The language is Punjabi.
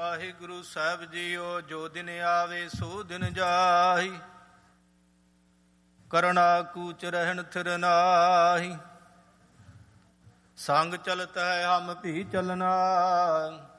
ਵਾਹਿਗੁਰੂ ਸਾਹਿਬ ਜੀਓ, ਜੋ ਦਿਨ ਆਵੇ ਸੋ ਦਿਨ ਜਾਹੀ। ਕਰਣਾ ਕੂਚ ਰਹਿਣ ਥਿਰ ਨਾਹੀ, ਸੰਗ ਚਲਤ ਹੈ ਹਮ ਭੀ ਚਲਨਾ।